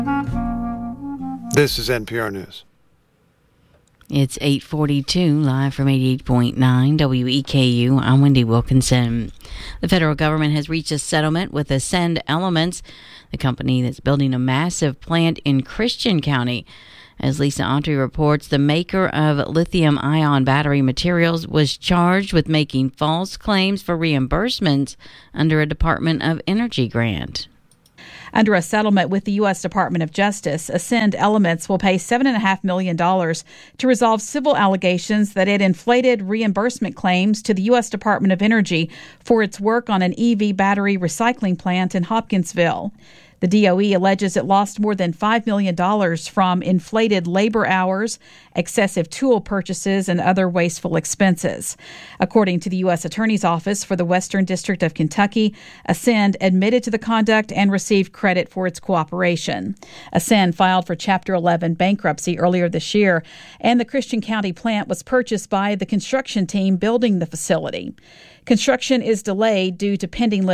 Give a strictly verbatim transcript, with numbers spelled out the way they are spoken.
This is N P R News. It's eight forty-two, live from eighty-eight point nine W E K U. I'm Wendy Wilkinson. The federal government has reached a settlement with Ascend Elements, the company that's building a massive plant in Christian County. As Lisa Autry reports, the maker of lithium-ion battery materials was charged with making false claims for reimbursements under a Department of Energy grant. Under a settlement with the U S Department of Justice, Ascend Elements will pay seven point five million dollars to resolve civil allegations that it inflated reimbursement claims to the U S Department of Energy for its work on an E V battery recycling plant in Hopkinsville. The D O E alleges it lost more than five million dollars from inflated labor hours, excessive tool purchases, and other wasteful expenses. According to the U S Attorney's Office for the Western District of Kentucky, Ascend admitted to the conduct and received credit for its cooperation. Ascend filed for Chapter eleven bankruptcy earlier this year, and the Christian County plant was purchased by the construction team building the facility. Construction is delayed due to pending litigation